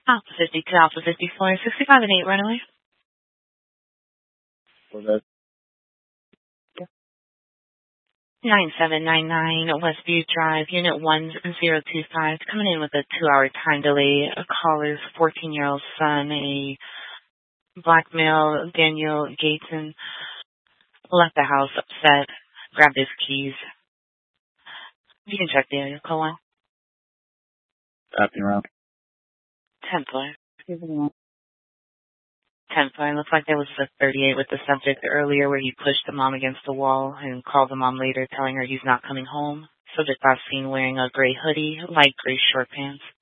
Alpha 52, Alpha 54, 65 and 8 runaway. Was that? 9799 Westview Drive, Unit 1025, coming in with a 2-hour time delay. A caller's 14-year-old son, a black male, Daniel Gaten, left the house upset, grabbed his keys. You can check the area, call 1. Tapping around. 10 floor. 10 floor. Looks like there was a 38 with the subject earlier where he pushed the mom against the wall and called the mom later telling her he's not coming home. Subject last seen wearing a gray hoodie, light gray short pants.